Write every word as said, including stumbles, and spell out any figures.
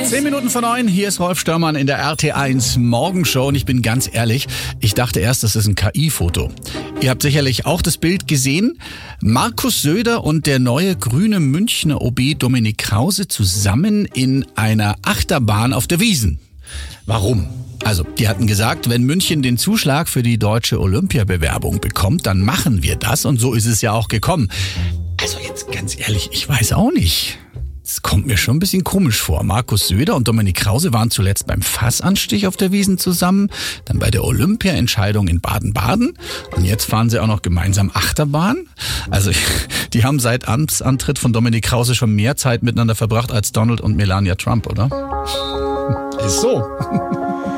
Zehn Minuten vor neun, hier ist Rolf Störmann in der R T eins Morgenshow und ich bin ganz ehrlich, ich dachte erst, das ist ein K I-Foto. Ihr habt sicherlich auch das Bild gesehen. Markus Söder und der neue grüne Münchner O B Dominik Krause zusammen in einer Achterbahn auf der Wiesn. Warum? Also, die hatten gesagt, wenn München den Zuschlag für die deutsche Olympiabewerbung bekommt, dann machen wir das und so ist es ja auch gekommen. Also jetzt ganz ehrlich, ich weiß auch nicht. Es kommt mir schon ein bisschen komisch vor. Markus Söder und Dominik Krause waren zuletzt beim Fassanstich auf der Wiesn zusammen, dann bei der Olympia-Entscheidung in Baden-Baden und jetzt fahren sie auch noch gemeinsam Achterbahn. Also die haben seit Amtsantritt von Dominik Krause schon mehr Zeit miteinander verbracht als Donald und Melania Trump, oder? Ist so.